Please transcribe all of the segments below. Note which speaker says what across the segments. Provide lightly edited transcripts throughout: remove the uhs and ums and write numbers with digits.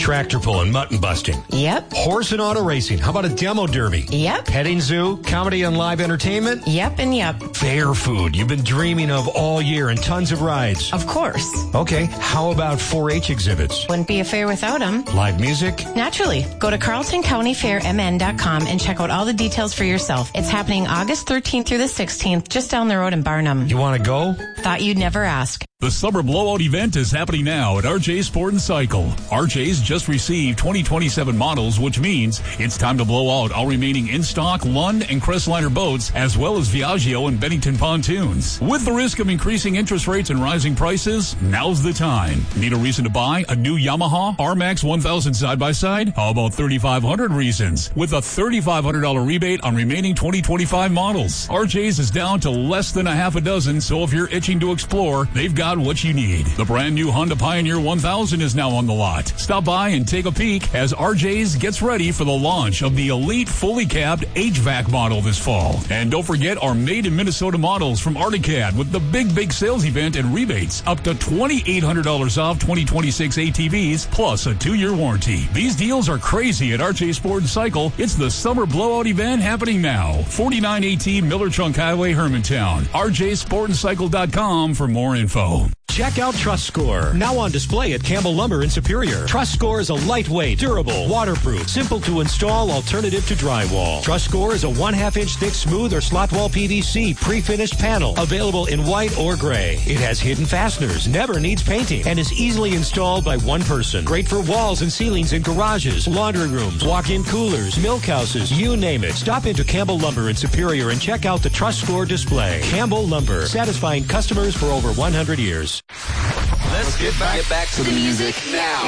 Speaker 1: Tractor pull and mutton busting.
Speaker 2: Yep.
Speaker 1: Horse and auto racing. How about a demo derby?
Speaker 2: Yep.
Speaker 1: Petting zoo, comedy and live entertainment?
Speaker 2: Yep and yep.
Speaker 1: Fair food you've been dreaming of all year and tons of rides.
Speaker 2: Of course.
Speaker 1: Okay, how about 4-H exhibits?
Speaker 2: Wouldn't be a fair without them.
Speaker 1: Live music?
Speaker 2: Naturally. Go to CarltonCountyFairMN.com and check out all the details for yourself. It's happening August 13th through the 16th, just down the road in Barnum.
Speaker 1: You want to go?
Speaker 2: Thought you'd never ask.
Speaker 3: The Summer Blowout event is happening now at RJ Sport and Cycle. RJ's just received 2027 models, which means it's time to blow out all remaining in-stock Lund and Crestliner boats, as well as Viaggio and Bennington pontoons. With the risk of increasing interest rates and rising prices, now's the time. Need a reason to buy a new Yamaha RMAX 1000 side-by-side? How about 3,500 reasons? With a $3,500 rebate on remaining 2025 models. RJ's is down to less than a half a dozen, so if you're itching to explore, they've got what you need. The brand new Honda Pioneer 1000 is now on the lot. Stop by and take a peek as RJ's gets ready for the launch of the Elite fully cabbed HVAC model this fall. And don't forget our made in Minnesota models from Articad with the big sales event and rebates up to $2,800 off 2026 ATVs plus a 2-year warranty. These deals are crazy at RJ Sport and Cycle. It's the Summer Blowout event happening now. 4918 Miller Trunk Highway, Hermantown. RJSportandCycle.com for more info.
Speaker 1: Check out Trust Score, now on display at Campbell Lumber in Superior. Trust Score is a lightweight, durable, waterproof, simple to install alternative to drywall. Trust Score is a 1/2 inch thick smooth or slot wall PVC pre-finished panel, available in white or gray. It has hidden fasteners, never needs painting, and is easily installed by one person. Great for walls and ceilings in garages, laundry rooms, walk-in coolers, milk houses, you name it. Stop into Campbell Lumber in Superior and check out the Trust Score display. Campbell Lumber, satisfying customers for over 100 years.
Speaker 4: Let's get back to the music now.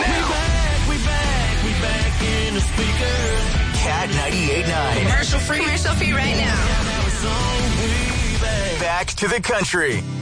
Speaker 5: We back in the speaker.
Speaker 4: Cat 98.9.
Speaker 6: Commercial free right now.
Speaker 4: Back to the country.